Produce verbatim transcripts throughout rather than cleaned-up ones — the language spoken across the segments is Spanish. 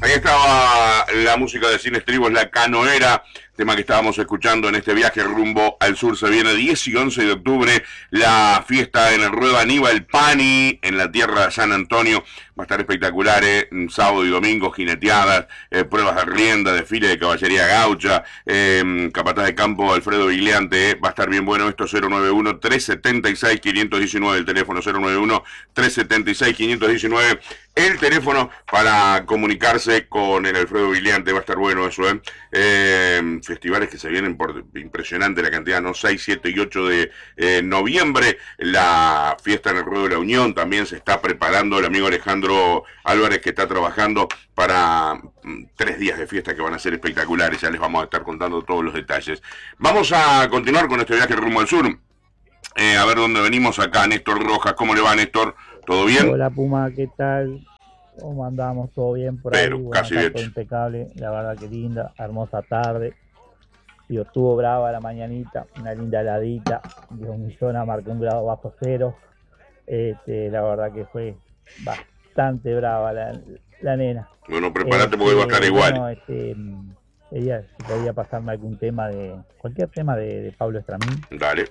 Ahí estaba la música de Sin Estribos, La Canoera, tema que estábamos escuchando en este viaje rumbo al sur. Se viene diez y once de octubre la fiesta en el Ruedo Aníbal Pani, en la tierra de San Antonio. Va a estar espectacular, ¿eh? Sábado y domingo, jineteadas, eh, pruebas de rienda, desfile de caballería gaucha, eh, capataz de campo Alfredo Vigliante, ¿eh? Va a estar bien bueno esto. Cero nueve uno, tres siete seis, cinco uno nueve, el teléfono cero nueve uno, tres siete seis, cinco uno nueve, el teléfono para comunicarse con el Alfredo Vigliante. Va a estar bueno eso, ¿eh? eh festivales que se vienen por impresionante la cantidad, ¿no? seis, siete y ocho de eh, noviembre, la fiesta en el Ruedo de la Unión también se está preparando. El amigo Alejandro Álvarez, que está trabajando para mm, tres días de fiesta que van a ser espectaculares. Ya les vamos a estar contando todos los detalles. Vamos a continuar con este viaje rumbo al sur. Eh, a ver dónde venimos acá. Néstor Rojas, ¿cómo le va, Néstor? ¿Todo bien? Hola, Puma, ¿qué tal? ¿Cómo andamos? ¿Todo bien por ahí? Pero Bueno, casi acá bien. todo impecable, la verdad que linda, hermosa tarde. Digo, estuvo brava la mañanita, una linda heladita, digo, mi zona marcó un grado bajo cero. Este, la verdad que fue bastante brava la, la nena. Bueno, prepárate Este, porque va a estar igual. Bueno, este, ella si podía pasarme algún tema de, cualquier tema de, de Pablo Estramín. Dale.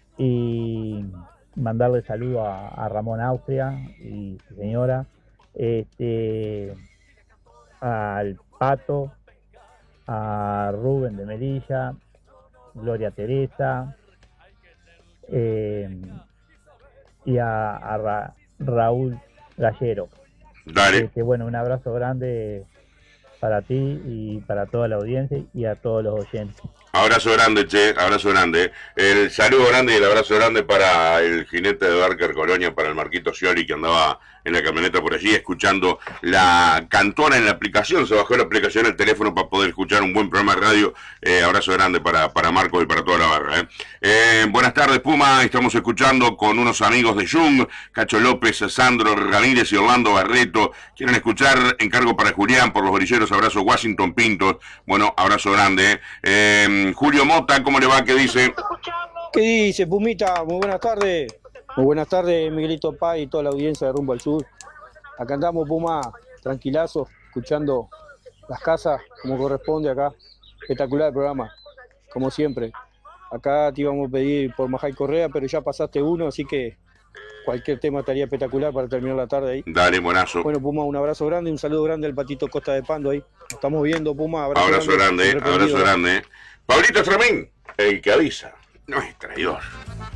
Y mandarle saludo a, a Ramón Austria y su señora, este, al Pato, a Rubén de Melilla, Gloria Teresa, eh, y a, a Ra, Raúl Gallero. Dale. Este, bueno, un abrazo grande para ti y para toda la audiencia y a todos los oyentes. Abrazo grande, che, abrazo grande. El saludo grande y el abrazo grande para el jinete de Barker Colonia, para el Marquito Scioli, que andaba en la camioneta por allí escuchando la cantora en la aplicación. Se bajó la aplicación, el teléfono, para poder escuchar un buen programa de radio. Eh, abrazo grande para, para Marcos y para toda la barra. ¿eh? Eh, buenas tardes, Puma. Estamos escuchando con unos amigos de Jung, Cacho López, Sandro Ramírez y Orlando Barreto. Quieren escuchar Encargo para Julián por los orilleros. Abrazo, Washington Pintos. Bueno, abrazo grande. ¿eh? Eh, Julio Mota, ¿cómo le va? ¿Qué dice? ¿Qué dice, Pumita? Muy buenas tardes. Muy buenas tardes, Miguelito Paz y toda la audiencia de Rumbo al Sur. Acá andamos, Puma, tranquilazo, escuchando las casas como corresponde acá. Espectacular el programa, como siempre. Acá te íbamos a pedir por Majay Correa, pero ya pasaste uno, así que cualquier tema estaría espectacular para terminar la tarde ahí. Dale, buenazo. Bueno, Puma, un abrazo grande y un saludo grande al Patito Costa de Pando ahí. Nos estamos viendo, Puma. Abrazo, abrazo grande, grande abrazo grande. Pablito Estramín, el que avisa, no es traidor.